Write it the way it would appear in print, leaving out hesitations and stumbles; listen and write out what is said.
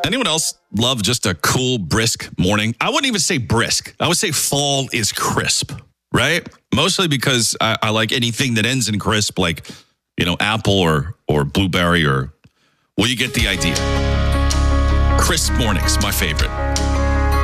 Anyone else love just a cool, brisk morning? I wouldn't even say brisk. I would say fall is crisp, right? Mostly because I like anything that ends in crisp, like, apple or blueberry well, you get the idea. Crisp mornings, my favorite.